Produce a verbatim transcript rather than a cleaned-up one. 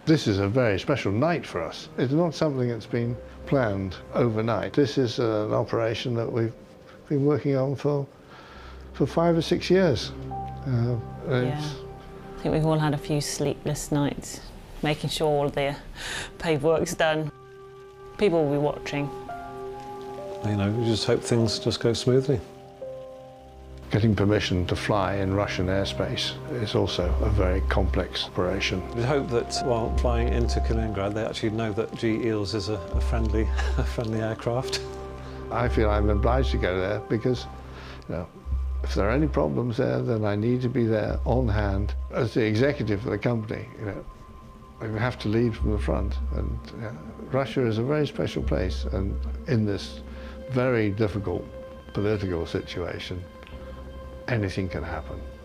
This is a very special night for us. It's not something that's been planned overnight. This is an operation that we've been working on for, for five or six years. Uh, yeah. I think we've all had a few sleepless nights, making sure all the paperwork's done. People will be watching. You know, we just hope things just go smoothly. Getting permission to fly in Russian airspace is also a very complex operation. We hope that while flying into Kaliningrad, they actually know that G E L S is a, a friendly, a friendly aircraft. I feel I'm obliged to go there because, you know, if there are any problems there, then I need to be there on hand. As the executive of the company, you know, I have to lead from the front. And you know, Russia is a very special place, and in this very difficult political situation, anything can happen.